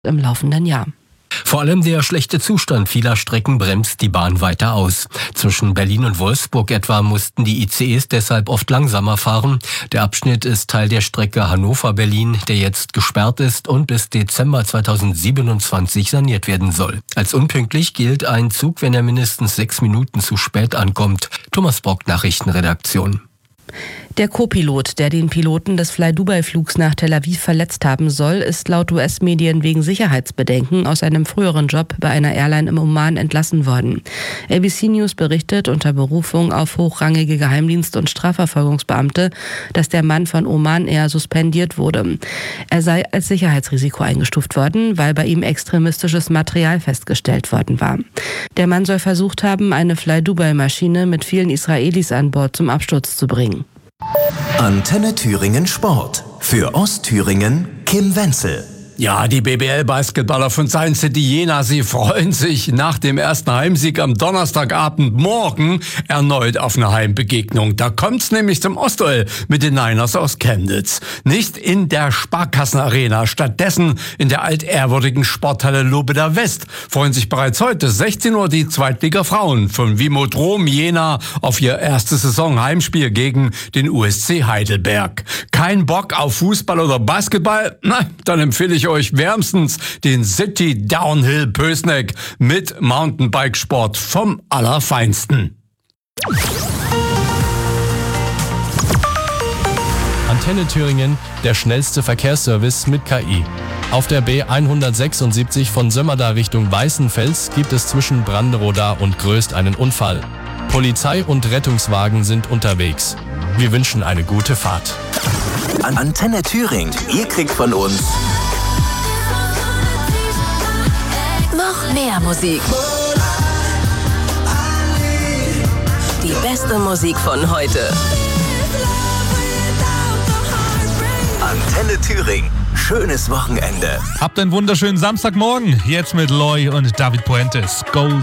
im laufenden Jahr. Vor allem der schlechte Zustand vieler Strecken bremst die Bahn weiter aus. Zwischen Berlin und Wolfsburg etwa mussten die ICEs deshalb oft langsamer fahren. Der Abschnitt ist Teil der Strecke Hannover-Berlin, der jetzt gesperrt ist und bis Dezember 2027 saniert werden soll. Als unpünktlich gilt ein Zug, wenn er mindestens 6 Minuten zu spät ankommt. Thomas Brock, Nachrichtenredaktion. Der Co-Pilot, der den Piloten des Fly-Dubai-Flugs nach Tel Aviv verletzt haben soll, ist laut US-Medien wegen Sicherheitsbedenken aus einem früheren Job bei einer Airline im Oman entlassen worden. ABC News berichtet unter Berufung auf hochrangige Geheimdienst- und Strafverfolgungsbeamte, dass der Mann von Oman Air suspendiert wurde. Er sei als Sicherheitsrisiko eingestuft worden, weil bei ihm extremistisches Material festgestellt worden war. Der Mann soll versucht haben, eine Fly-Dubai-Maschine mit vielen Israelis an Bord zum Absturz zu bringen. Antenne Thüringen Sport. Für Ostthüringen Kim Wenzel. Ja, die BBL-Basketballer von Science City Jena, sie freuen sich nach dem ersten Heimsieg am Donnerstagabend morgen erneut auf eine Heimbegegnung. Da kommt's nämlich zum Ostduell mit den Niners aus Chemnitz. Nicht in der Sparkassenarena, stattdessen in der altehrwürdigen Sporthalle Lobeda West freuen sich bereits heute 16 Uhr die Zweitliga-Frauen von Vimodrom Jena auf ihr erstes Saisonheimspiel gegen den USC Heidelberg. Kein Bock auf Fußball oder Basketball? Na, dann empfehle ich euch wärmstens den City Downhill Pößneck mit Mountainbikesport vom Allerfeinsten. Antenne Thüringen, der schnellste Verkehrsservice mit KI. Auf der B176 von Sömmerda Richtung Weißenfels gibt es zwischen Branderoda und Gröst einen Unfall. Polizei und Rettungswagen sind unterwegs. Wir wünschen eine gute Fahrt. Antenne Thüringen, ihr kriegt von uns noch mehr Musik. Die beste Musik von heute. Antenne Thüringen. Schönes Wochenende. Habt einen wunderschönen Samstagmorgen. Jetzt mit Loy und David Puentes. Gold.